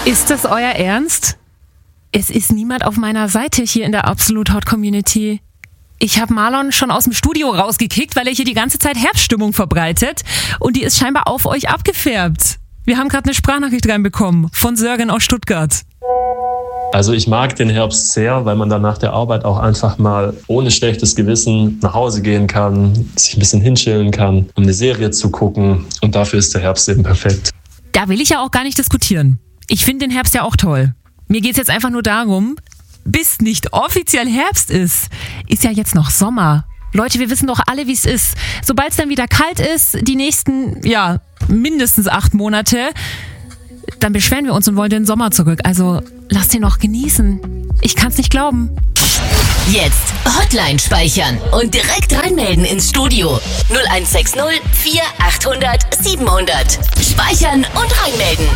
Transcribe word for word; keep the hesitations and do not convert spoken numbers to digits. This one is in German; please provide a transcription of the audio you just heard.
Ist das euer Ernst? Es ist niemand auf meiner Seite hier in der Absolut Hot Community. Ich habe Marlon schon aus dem Studio rausgekickt, weil er hier die ganze Zeit Herbststimmung verbreitet und die ist scheinbar auf euch abgefärbt. Wir haben gerade eine Sprachnachricht reinbekommen von Sörgen aus Stuttgart. Also ich mag den Herbst sehr, weil man dann nach der Arbeit auch einfach mal ohne schlechtes Gewissen nach Hause gehen kann, sich ein bisschen hinchillen kann, um eine Serie zu gucken und dafür ist der Herbst eben perfekt. Da will ich ja auch gar nicht diskutieren. Ich finde den Herbst ja auch toll. Mir geht's jetzt einfach nur darum, bis nicht offiziell Herbst ist, ist ja jetzt noch Sommer. Leute, wir wissen doch alle, wie es ist. Sobald es dann wieder kalt ist, die nächsten, ja, mindestens acht Monate, dann beschweren wir uns und wollen den Sommer zurück. Also lasst ihn noch genießen. Ich kann's nicht glauben. Jetzt Hotline speichern und direkt reinmelden ins Studio. null eins sechs null vier achthundert siebenhundert. Speichern und reinmelden.